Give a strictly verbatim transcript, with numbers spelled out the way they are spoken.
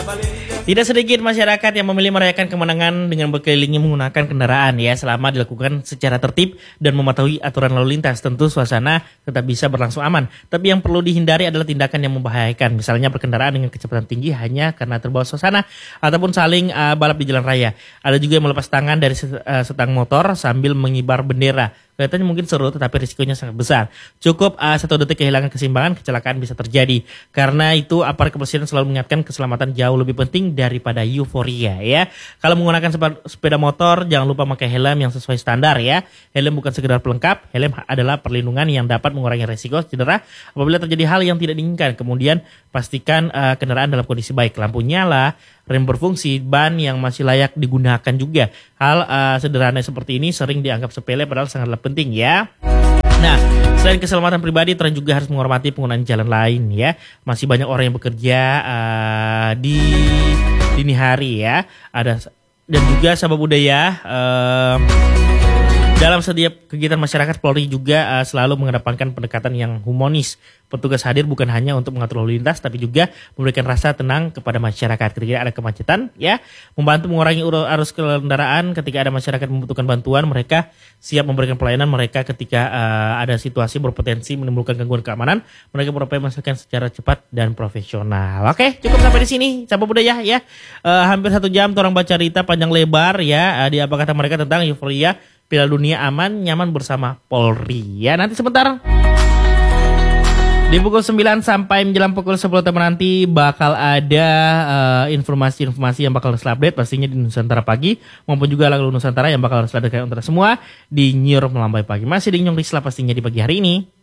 Tidak sedikit masyarakat yang memilih merayakan kemenangan dengan berkelilingi menggunakan kendaraan ya selama dilakukan secara tertib dan mematuhi aturan lalu lintas. Tentu suasana tetap bisa berlangsung aman. Tapi yang perlu dihindari adalah tindakan yang membahayakan. Misalnya berkendaraan dengan kecepatan tinggi hanya karena terbawa suasana ataupun saling uh, balap di jalan raya. Ada juga yang melepas tangan dari uh, setang motor sambil mengibar bendera. Kelihatannya mungkin seru tetapi risikonya sangat besar. Cukup uh, satu detik kehilangan keseimbangan, kecelakaan bisa terjadi. Karena itu aparat kepolisian selalu mengingatkan keselamatan jauh lebih penting daripada euforia ya. Kalau menggunakan sepeda motor jangan lupa pakai helm yang sesuai standar ya. Helm bukan sekedar pelengkap, helm adalah perlindungan yang dapat mengurangi resiko cedera apabila terjadi hal yang tidak diinginkan. Kemudian pastikan uh, kendaraan dalam kondisi baik, lampu nyala, rem berfungsi, ban yang masih layak digunakan juga. Hal uh, sederhana seperti ini sering dianggap sepele padahal sangatlah penting ya. Nah, selain keselamatan pribadi, tren juga harus menghormati penggunaan jalan lain ya. Masih banyak orang yang bekerja uh, di dini hari ya. Ada dan juga sahabat budaya. Uh, Dalam setiap kegiatan masyarakat, Polri juga uh, selalu mengedepankan pendekatan yang humanis. Petugas hadir bukan hanya untuk mengatur lalu lintas, tapi juga memberikan rasa tenang kepada masyarakat ketika ada kemacetan, ya, membantu mengurangi arus kendaraan ketika ada masyarakat membutuhkan bantuan. Mereka siap memberikan pelayanan mereka ketika uh, ada situasi berpotensi menimbulkan gangguan keamanan. Mereka berupaya menyelesaikan secara cepat dan profesional. Oke, cukup sampai di sini, sahabat budaya ya. Uh, hampir satu jam orang baca cerita panjang lebar ya. Uh, di apa kata mereka tentang euforia Piala Dunia aman, nyaman bersama Polri. Ya, nanti sebentar. Di pukul sembilan sampai menjelang pukul sepuluh nanti bakal ada uh, informasi-informasi yang bakal harus update pastinya di Nusantara Pagi maupun juga lagu Nusantara yang bakal harus update untuk semua di New York Melambai Pagi. Masih di Nyong Risla pastinya di pagi hari ini.